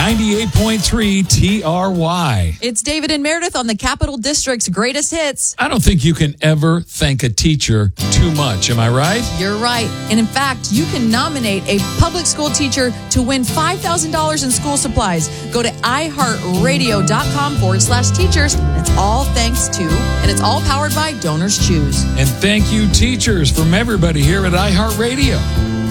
98.3 TRY. It's David and Meredith on the Capital District's greatest hits. I don't think you can ever thank a teacher too much. Am I right? You're right. And in fact, you can nominate a public school teacher to win $5,000 in school supplies. Go to iHeartRadio.com/teachers. It's all thanks to, and it's all powered by Donors Choose. And thank you, teachers, from everybody here at iHeartRadio.